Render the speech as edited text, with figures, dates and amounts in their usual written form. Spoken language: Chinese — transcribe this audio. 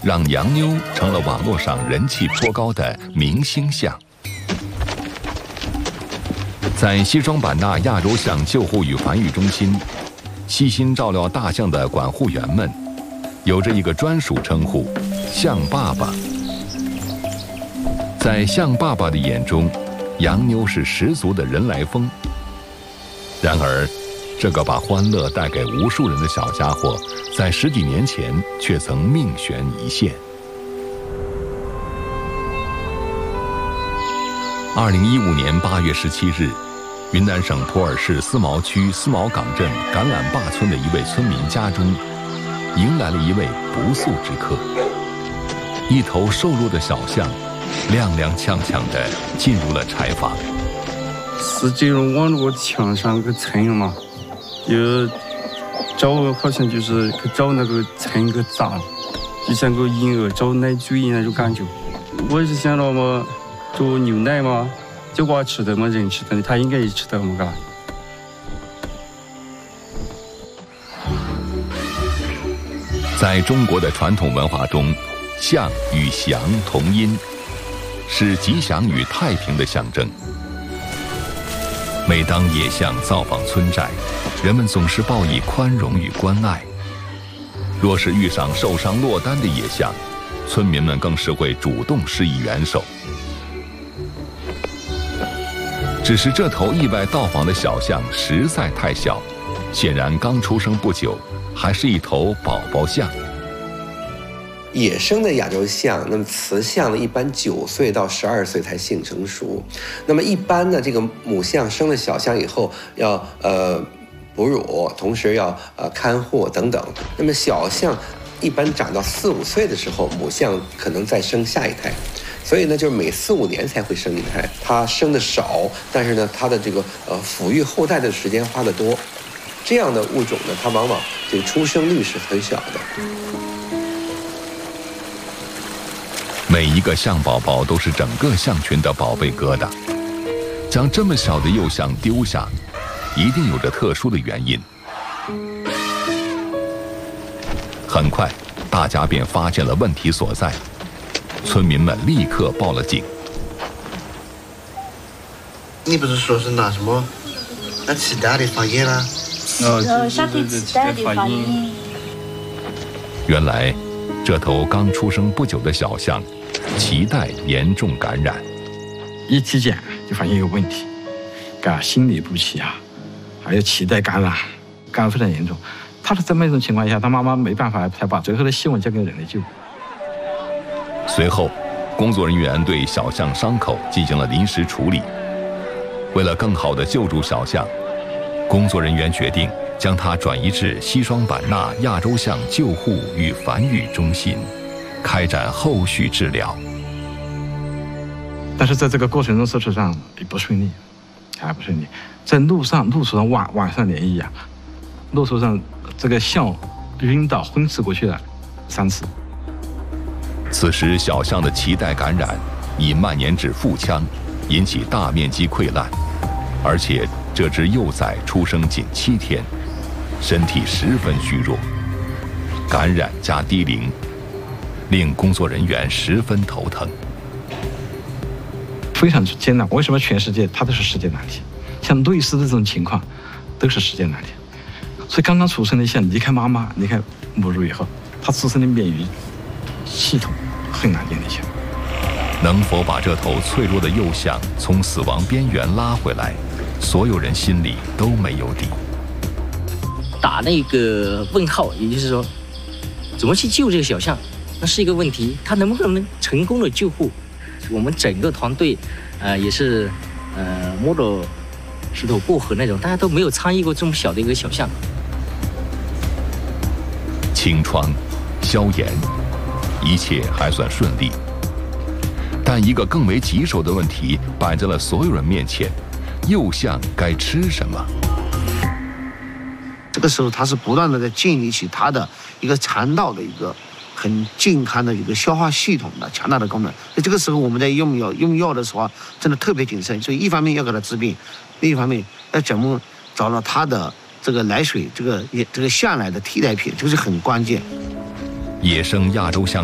让洋妞成了网络上人气颇高的明星象。在西双版纳亚洲象救护与繁育中心，悉心照料大象的管护员们，有着一个专属称呼“象爸爸”。在象爸爸的眼中，洋妞是十足的人来疯。然而，这个把欢乐带给无数人的小家伙，在10几年前却曾命悬一线。2015年8月17日，云南省普洱市思茅区思茅岗镇橄榄坝村的一位村民家中，迎来了一位不速之客。一头瘦弱的小象，踉踉跄跄地进入了柴房。 是这种往那个墙上去蹭嘛，就找好像就是去找那个蹭个砸，就像个婴儿找奶嘴那种感觉。我是想到嘛，做牛奶嘛，这娃吃的嘛，人吃的，他应该也吃的嘛，嘎。 在中国的传统文化中，象与祥同音，是吉祥与太平的象征。每当野象造访村寨，人们总是报以宽容与关爱。若是遇上受伤落单的野象，村民们更是会主动施以援手。只是这头意外到访的小象实在太小，显然刚出生不久，还是一头宝宝象。 野生的亚洲象，那么雌象呢，一般9岁到12岁才性成熟。那么一般呢，这个母象生了小象以后，要哺乳，同时要看护等等。那么小象一般长到4、5岁的时候，母象可能再生下一胎。所以呢，就是每4、5年才会生一胎。它生的少，但是呢，它的这个抚育后代的时间花得多。这样的物种呢，它往往这个出生率是很小的。 每一个象宝宝都是整个象群的宝贝疙瘩，将这么小的幼象丢下，一定有着特殊的原因。很快，大家便发现了问题所在，村民们立刻报了警。 你不是说是拿什么那脐带的发炎啊？ 下腿脐带的发炎。 原来，这头刚出生不久的小象，脐带严重感染。 一体检就发现有问题，心律不齐啊，还有脐带感染，感染非常严重。他是这么一种情况下，他妈妈没办法，才把最后的希望交给人类救护。 随后，工作人员对小象伤口进行了临时处理。为了更好地救助小象，工作人员决定将它转移至西双版纳亚洲象救护与繁育中心，开展后续治疗。 但是在这个过程中，手术上也不顺利，不顺利。在路途上晚上连夜啊，路途上这个象晕倒昏死过去了3次。 此时，小象的脐带感染已蔓延至腹腔，引起大面积溃烂，而且这只幼崽出生仅7天，身体十分虚弱，感染加低龄，令工作人员十分头疼， 非常艰难。为什么全世界它都是世界难题？像类似的这种情况，都是世界难题。所以刚刚出生的象离开妈妈、离开母乳以后，它自身的免疫系统很难建立起来。 能否把这头脆弱的幼象从死亡边缘拉回来，所有人心里都没有底。 打那个问号，也就是说，怎么去救这个小象，那是一个问题。他能不能成功的救护？我们整个团队，也是摸着石头过河那种，大家都没有参与过这么小的一个小象。 清创、消炎，一切还算顺利。但一个更为棘手的问题摆在了所有人面前：幼象该吃什么？ 这个时候，它是不断的在建立起它的一个肠道的一个很健康的一个消化系统的强大的功能。所以这个时候，我们在用药的时候，真的特别谨慎。所以一方面要给它治病，另一方面要怎么找到它的这个奶水，这个象奶的替代品，这个是很关键。 野生亚洲象